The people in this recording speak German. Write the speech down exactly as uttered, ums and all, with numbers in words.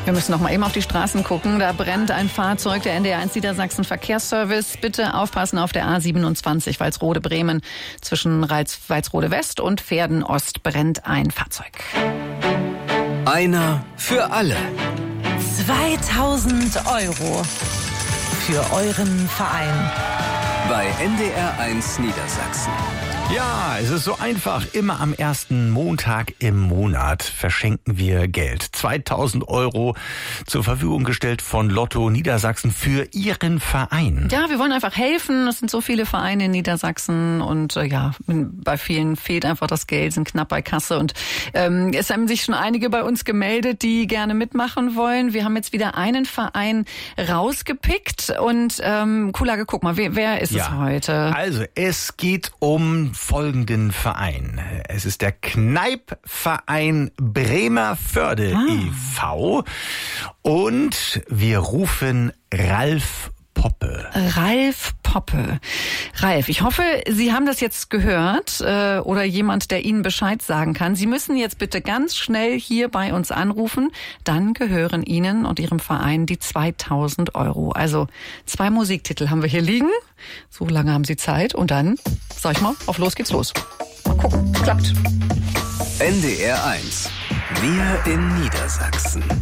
Wir müssen noch mal eben auf die Straßen gucken. Da brennt ein Fahrzeug der N D R eins Niedersachsen Verkehrsservice. Bitte aufpassen auf der A siebenundzwanzig Walsrode-Bremen. Zwischen Walsrode West und Verden Ost brennt ein Fahrzeug. Einer für alle. zweitausend Euro für euren Verein. Bei N D R eins Niedersachsen. Ja, es ist so einfach. Immer am ersten Montag im Monat verschenken wir Geld. zweitausend Euro zur Verfügung gestellt von Lotto Niedersachsen für Ihren Verein. Ja, wir wollen einfach helfen. Es sind so viele Vereine in Niedersachsen und äh, ja, bei vielen fehlt einfach das Geld, sind knapp bei Kasse. Und ähm, es haben sich schon einige bei uns gemeldet, die gerne mitmachen wollen. Wir haben jetzt wieder einen Verein rausgepickt und ähm, Kuhlage, guck mal, wer, wer ist ja, es heute? Also es geht um folgenden Verein. Es ist der Kneippverein Bremervörde ah. e V und wir rufen Ralf Poppe. Ralf Poppe. Ralf, ich hoffe, Sie haben das jetzt gehört äh, oder jemand, der Ihnen Bescheid sagen kann. Sie müssen jetzt bitte ganz schnell hier bei uns anrufen. Dann gehören Ihnen und Ihrem Verein die zweitausend Euro. Also zwei Musiktitel haben wir hier liegen. So lange haben Sie Zeit. Und dann, sag ich mal, auf los geht's los. Mal gucken, klappt. N D R eins. Wir in Niedersachsen.